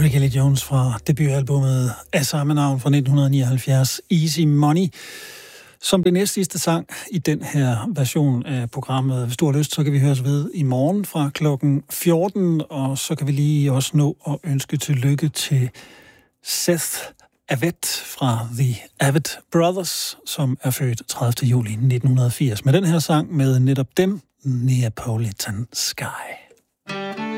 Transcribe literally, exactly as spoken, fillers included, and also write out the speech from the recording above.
Michael Kelly Jones fra debutalbummet af samme navn fra nitten nioghalvfjerds, Easy Money, som det næste sidste sang i den her version af programmet. Hvis du har lyst, så kan vi høres ved i morgen fra klokken fjorten, og så kan vi lige også nå at ønske tillykke til Seth Avett fra The Avett Brothers, som er født tredivte juli nitten firs. Med den her sang med netop dem, Neapolitan Sky.